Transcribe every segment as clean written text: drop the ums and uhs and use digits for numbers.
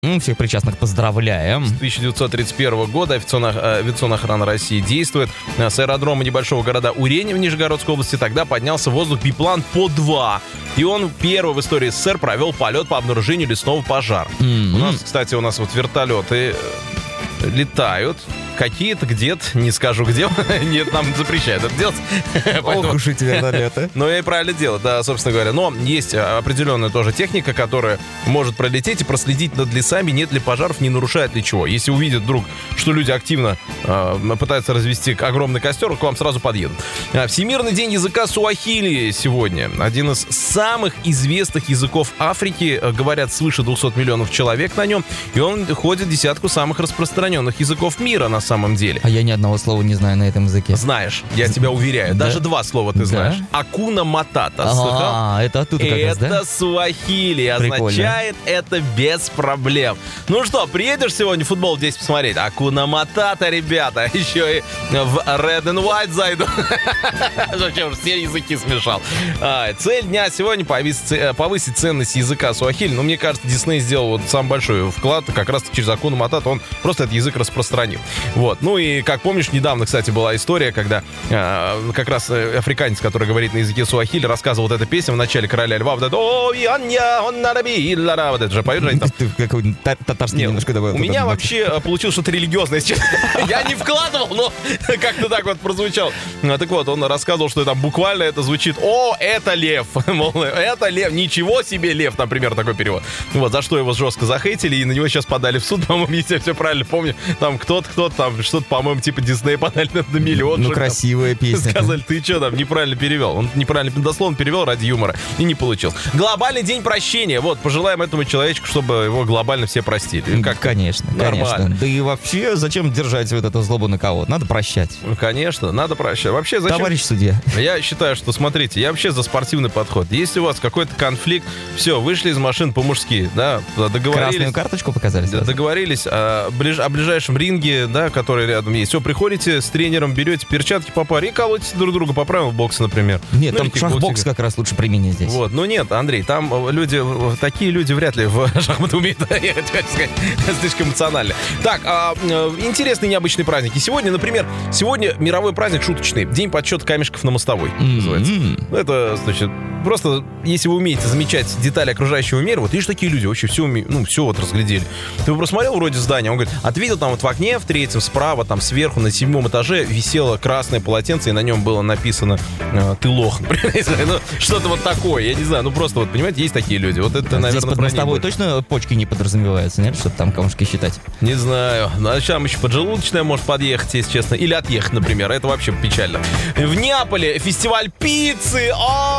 Всех причастных поздравляем. С 1931 года авиационная охрана России действует. С аэродрома небольшого города Урень в Нижегородской области тогда поднялся в воздух биплан По-2. И он первый в истории СССР провел полет по обнаружению лесного пожара. У нас вот вертолеты летают. Какие-то где-то, не скажу где, нет, нам запрещают это делать. Ох уж эти вертолеты. Но я и правильно делаю, да, собственно говоря. Но есть определенная тоже техника, которая может пролететь и проследить над лесами, нет ли пожаров, не нарушает ли чего. Если увидят вдруг, что люди активно пытаются развести огромный костер, к вам сразу подъедут. Всемирный день языка суахили сегодня. Один из самых известных языков Африки. Говорят, свыше 200 миллионов человек на нем. И он входит в десятку самых распространенных языков мира на самом деле. А я ни одного слова не знаю на этом языке. Знаешь, я тебя уверяю. Да? Даже два слова ты знаешь. Акуна матата. Это оттуда как раз, да? Это суахили. Означает это без проблем. Ну что, приедешь сегодня в футбол здесь посмотреть? Акуна матата, ребята. Еще и в Red and White зайду. Зачем все языки смешал? Цель дня сегодня повысить ценность языка суахили. Но мне кажется, Дисней сделал вот самый большой вклад как раз через Акуна матата. Он просто этот язык распространил. Вот. Ну и, как помнишь, недавно, кстати, была история, когда как раз африканец, который говорит на языке суахили, рассказывал вот эту песню в начале «Короля льва». Вот это вот это же поют же они там. Ты какой-нибудь татарский немножко добавил. У меня вообще получилось что-то религиозное, если честно. Я не вкладывал, но как-то так вот прозвучало. Так вот, он рассказывал, что там буквально это звучит: «О, это лев». Мол, это лев. Ничего себе лев, например, такой перевод. Вот, за что его жестко захейтили, и на него сейчас подали в суд, по-моему, если я все правильно помню. Там кто-то там, что-то, по-моему, типа Дисней подали на миллион. Ну, красивая песня. Сказали, ты что там, неправильно перевел. Он неправильно, дословно перевел ради юмора. И не получилось. Глобальный день прощения. Вот, пожелаем этому человечку, чтобы его глобально все простили. Как конечно, нормально. Конечно. Да и вообще, зачем держать вот эту злобу на кого-то? Надо прощать. Ну, конечно, надо прощать. Вообще, зачем? Товарищ судья. Я считаю, что, смотрите, я вообще за спортивный подход. Если у вас какой-то конфликт, все, вышли из машин по-мужски, да, договорились. Красную карточку показали сразу. Договорились о ближайшем ринге, да, который рядом есть. Все, приходите с тренером, берете перчатки по паре и колотите друг друга по правилам в боксе, например. Нет, там шахбокс как раз лучше применить здесь. Вот, но нет, Андрей, там такие люди вряд ли в шахматы умеют, я хочу сказать, слишком эмоционально. Так, интересные необычные праздники. Сегодня, например, мировой праздник шуточный. День подсчета камешков на мостовой называется. Это, значит, просто, если вы умеете замечать детали окружающего мира, вот видишь, такие люди вообще все умеют, все вот разглядели. Ты просмотрел вроде здания, он говорит, а ты видел там вот в окне, в третьем, справа, там сверху, на 7-м этаже висело красное полотенце, и на нем было написано «Ты лох», например. Что-то вот такое, я не знаю, просто вот, понимаете, есть такие люди. Вот это, наверное, здесь под мостовой точно почки не подразумеваются, нет? Чтобы там камушки считать? Не знаю. Там еще поджелудочная может подъехать, если честно. Или отъехать, например. Это вообще печально. В Неаполе фестиваль пиццы.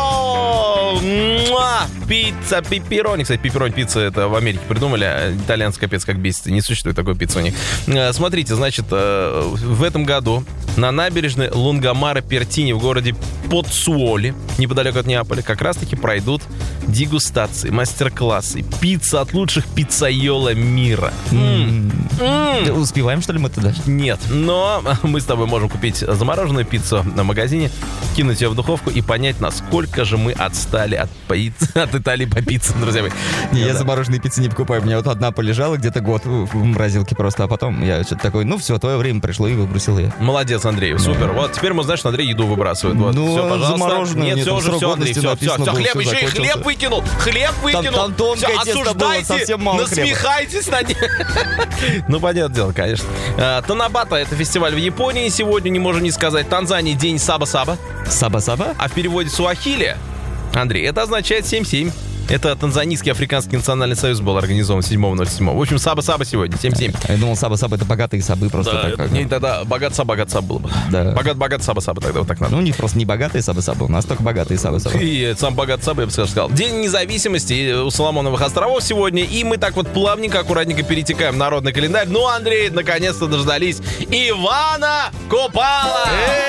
Пицца, пепперони. Кстати, пепперони пицца это в Америке придумали. А итальянцы, капец, как бесится. Не существует такой пиццы у них. Смотрите, значит, в этом году на набережной Лунгомара-Пертини в городе Поццуоли, неподалеку от Неаполя, как раз-таки пройдут дегустации, мастер-классы. Пицца от лучших пиццайола мира. Успеваем, что ли, мы туда? Нет, но мы с тобой можем купить замороженную пиццу на магазине, кинуть ее в духовку и понять, насколько же мы отстали от Италии по пицце, друзья мои. Я замороженные пиццы не покупаю. У меня вот одна полежала где-то год в морозилке просто, а потом я что-то такой, все, твое время пришло, и выбросил ее. Молодец, Андрей, супер. Вот теперь мы знаем, что Андрей еду выбрасывает. Вот, все, пожалуйста. Замороженную. Нет, все, Андрей, все, хлеб еще и хлеб выкинул. Там тонкое тесто было, совсем мало хлеба. Насмехайтесь над ним. Ну, понятное дело, конечно. Танабата — это фестиваль в Японии. Сегодня не можем не сказать. Танзании день Саба-Саба. Саба-Саба? А в переводе суахили, Андрей, это означает 7-7. Это Танзанийский Африканский национальный союз был организован 7.07. В общем, Саба-Саба сегодня, 7-7. Я думал, Саба-Саба — это богатые сабы просто. Да, так, не, тогда богат-саб было бы. Да. Богат Саба-Саба, тогда вот так надо. Ну, у них просто не богатые Саба-Саба, у нас только богатые Саба-Саба. И сам богат Саба, я бы сказал. День независимости у Соломоновых островов сегодня. И мы так вот плавненько, аккуратненько перетекаем в народный календарь. Ну, Андрей, наконец-то дождались Ивана Купала!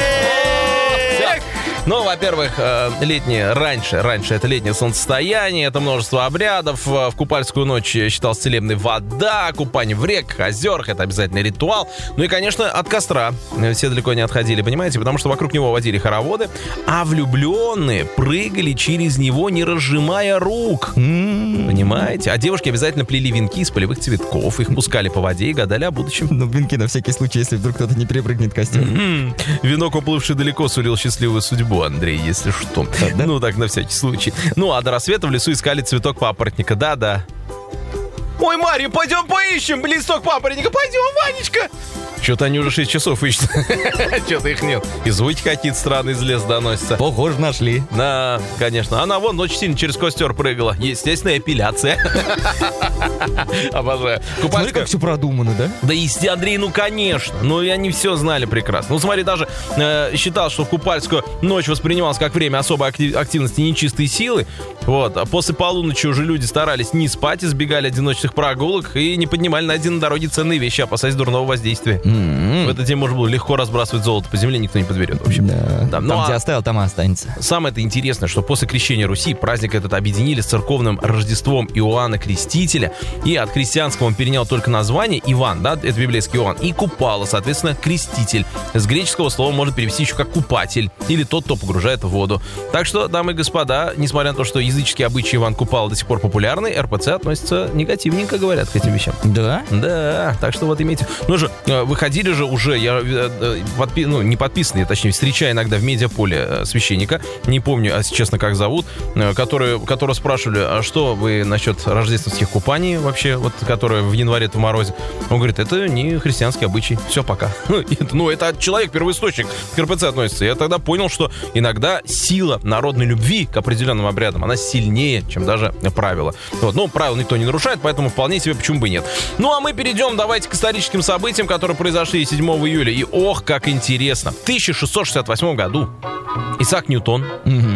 Ну, во-первых, раньше это летнее солнцестояние, это множество обрядов. В Купальскую ночь считалась целебной вода, купание в реках, озерах, это обязательный ритуал. Ну и, конечно, от костра все далеко не отходили, понимаете, потому что вокруг него водили хороводы, а влюбленные прыгали через него, не разжимая рук. Понимаете? А девушки обязательно плели венки из полевых цветков. Их пускали по воде и гадали о будущем. Ну, венки на всякий случай, если вдруг кто-то не перепрыгнет костер. Венок, уплывший далеко, сулил счастливую судьбу, Андрей, если что. Да? Ну, так, на всякий случай. Ну, а до рассвета в лесу искали цветок папоротника. Да-да. Ой, Марья, пойдем поищем листок папоротника. Пойдем, Ванечка. Что-то они уже 6 часов ищут. Что-то их нет. И звуки какие-то странные из леса доносятся. Похоже, нашли. Да, конечно. Она вон очень сильно через костер прыгала. Естественная эпиляция. Обожаю. Смотри, как все продумано, да? Да, Андрей, ну, конечно. Ну, и они все знали прекрасно. Ну, смотри, даже считал, что Купальскую ночь воспринималась как время особой активности нечистой силы. Вот. А после полуночи уже люди старались не спать, избегали одиночных прогулок и не поднимали на дороге ценные вещи, опасаясь дурного воздействия. В этот день можно было легко разбрасывать золото по земле, никто не подберет, в общем. Да. Да. Там, где оставил, там и останется. Самое-то интересное, что после крещения Руси праздник этот объединили с церковным Рождеством Иоанна Крестителя, и от христианского он перенял только название Иван, да, это библейский Иоанн, и Купала, соответственно, креститель. С греческого слова можно перевести еще как купатель, или тот, кто погружает в воду. Так что, дамы и господа, несмотря на то, что языческие обычаи Иван Купала до сих пор популярны, РПЦ относится негативненько, говорят, к этим вещам. Да? Да, так что вот имейте. Ну же, выходили же уже, я не подписанный, точнее, встречаю иногда в медиаполе священника, не помню, если честно, как зовут, которые спрашивали, а что вы насчет рождественских купаний вообще, вот, которые в январе-то в морозе? Он говорит, это не христианский обычай, все, пока. Это человек, первоисточник к РПЦ относится. Я тогда понял, что иногда сила народной любви к определенным обрядам, она сильнее, чем даже правила. Вот, но правил никто не нарушает, поэтому вполне себе почему бы нет. Ну, а мы перейдем, давайте, к историческим событиям, которые произошли 7 июля. И ох, как интересно. В 1668 году Исаак Ньютон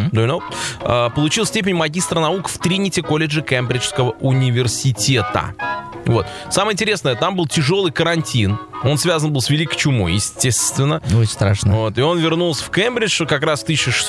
получил степень магистра наук в Тринити-колледже Кембриджского университета. Вот. Самое интересное, там был тяжелый карантин. Он связан был с Великой чумой, естественно. Очень страшно. Вот. И он вернулся в Кембридж как раз в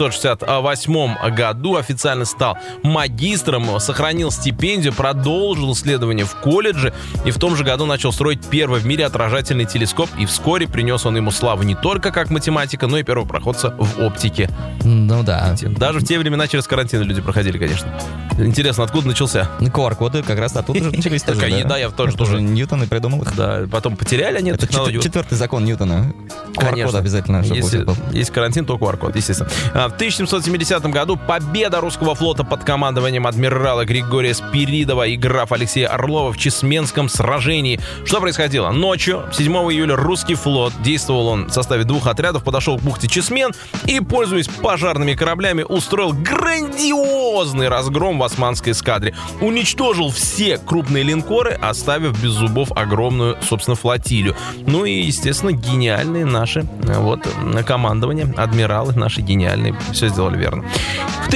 1668 году, официально стал магистром, сохранил стипендию, продолжил исследования в колледже и в том же году начал строить первый в мире отражательный телескоп, и вскоре принес он ему славу не только как математика, но и первопроходца в оптике. Ну да. Даже в те времена через карантин люди проходили, конечно. Интересно, откуда начался? QR-коды как раз оттуда же начались тоже, да, я тоже. Ньютон и придумал их. Да, потом потеряли они эту технологию. Четвертый закон Ньютона. QR-код обязательно, чтобы был. Есть карантин, то QR-код, естественно. В 1770 году победа русского флота под командованием адмирала Григория Спиридова и графа Алексея Орлова в Чесменском сражении. Что происходило? Ночью, 7 июля, русский флот, действовал он в составе 2 отрядов, подошел к бухте Чесмен и, пользуясь пожарными кораблями, устроил грандиозный разгром в османской эскадре. Уничтожил все крупные линкоры, оставив без зубов огромную, собственно, флотилию. Ну и, естественно, гениальные наши командование, адмиралы наши гениальные, все сделали верно. В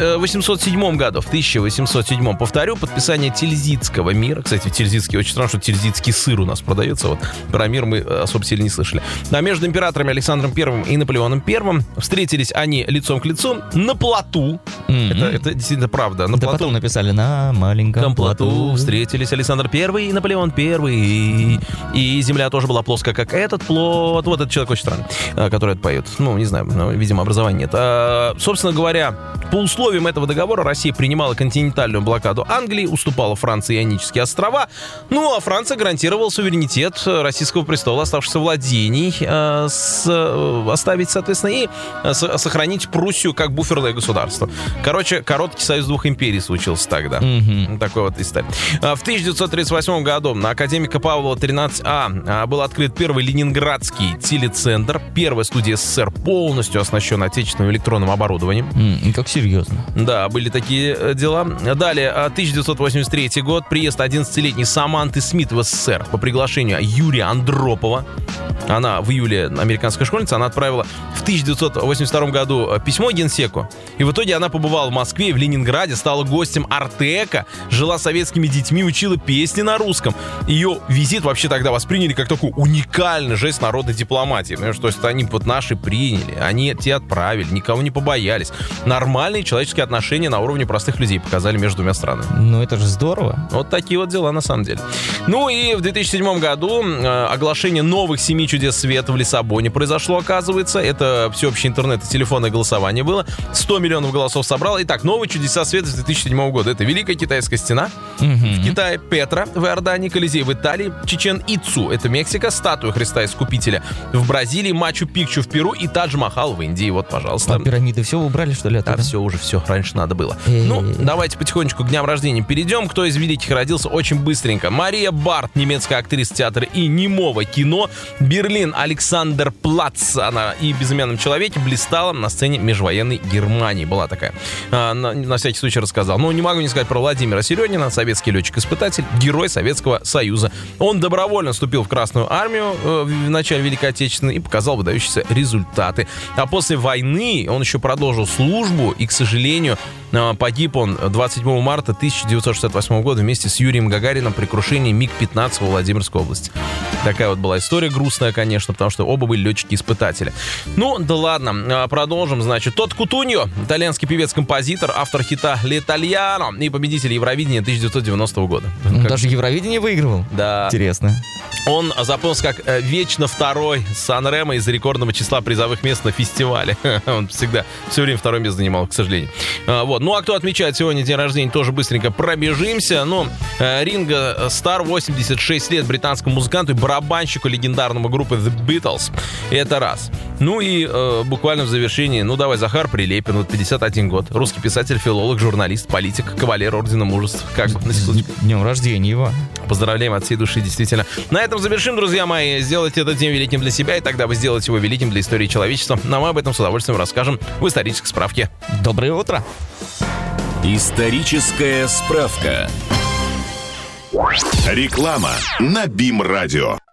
1807 году, повторю, подписание Тильзитского мира. Кстати, Тильзитский, очень странно, что тильзитский сыр у нас продается. Вот про мир мы особо сильно не слышали. А между императорами Александром I и Наполеоном I встретились они лицом к лицу на плоту. Это действительно правда. На плоту. Потом написали на маленьком плоту. Встретились Александр I и Наполеон I. И земля тоже была плоская, как этот плот. Вот этот человек очень странный, который это поет. Ну, не знаю, видимо, образования нет. Собственно говоря, по условиям этого договора Россия принимала континентальную блокаду Англии, уступала Франции Ионические острова. Ну, а Франция гарантировала суверенитет российского престола, оставшихся владений, оставить, соответственно, и сохранить Пруссию как буферное государство. Короче, короткий союз двух империй случился тогда. Такой вот история. В 1938 году на академика Павлова 13А был открыт первый ленинградский телецентр. Первая студия СССР полностью оснащена отечественным электронным оборудованием. Как серьезно. Да, были такие дела. Далее, 1983 год. Приезд 11-летней Саманты Смит в СССР по приглашению Юрия Андропова. Она в июле, американская школьница, она отправила в 1982 году письмо генсеку. И в итоге она побывала в Москве, в Ленинграде, стала гостем Артека, жила с советскими детьми, учила песни на русском. Ее визит вообще тогда восприняли как такой такой уникальный жест народной дипломатии. Понимаешь, то есть они вот наши приняли, они те отправили, никого не побоялись. Нормальные человеческие отношения на уровне простых людей показали между двумя странами. Ну, это же здорово. Вот такие вот дела на самом деле. Ну и в 2007 году оглашение новых 7 чудес света в Лиссабоне произошло, оказывается. Это всеобщий интернет и телефонное голосование было. 100 миллионов голосов собрало. Итак, новые чудеса света с 2007 года. Это Великая Китайская стена в Китае, Петра в Иордании, Колизей в Италии, Чичен-Ицу, это Мексика, статуя Христа Искупителя в Бразилии, Мачу-Пикчу в Перу и Тадж-Махал в Индии. Вот, пожалуйста. А пирамиды все убрали, что ли, оттуда? Да, все уже, все. Раньше надо было. Ну, давайте потихонечку к дням рождения перейдем. Кто из великих родился? Очень быстренько. Мария Барт, немецкая актриса театра и немого кино. Берлин, Александерплац. Она и в «Безымянном человеке» блистала на сцене межвоенной Германии. Была такая. На всякий случай рассказал. Но не могу не сказать про Владимира Середина, советский летчик-испытатель, герой Советского Союза. Он добровольно вступил в Красную армию в начале Великой Отечественной и показал выдающиеся результаты. А после войны он еще продолжил службу, и, к сожалению, погиб он 27 марта 1968 года вместе с Юрием Гагарином при крушении МиГ-15 во Владимирской области. Такая вот была история, грустная, конечно, потому что оба были летчики-испытатели. Ну, да ладно, продолжим, значит. Тот Кутуньо, итальянский певец-композитор, автор хита «L'Italiano» и победитель Евровидения 1990 года. Даже Евровидение выигрывал? Да. Интересно. Он запомнился как вечно второй Сан-Ремо из-за рекордного числа призовых мест на фестивале. Он всегда, все время второе место занимал, к сожалению. Вот. Ну, а кто отмечает сегодня день рождения, тоже быстренько пробежимся. Ну, Ринго Стар, 86 лет, британскому музыканту и барабанщику легендарного группы The Beatles. Это раз. Ну и буквально в завершении, ну давай, Захар Прилепин, вот 51 год. Русский писатель, филолог, журналист, политик, кавалер Ордена Мужества. Как бы, на секундочку. Днем рождения его. Поздравляем от всей души, действительно. На этом завершим, друзья мои. Сделайте этот день великим для себя, и тогда вы сделаете его великим для истории человечества. Но мы об этом с удовольствием расскажем в исторической справке. Доброе утро. Историческая справка. Реклама на БИМ-радио.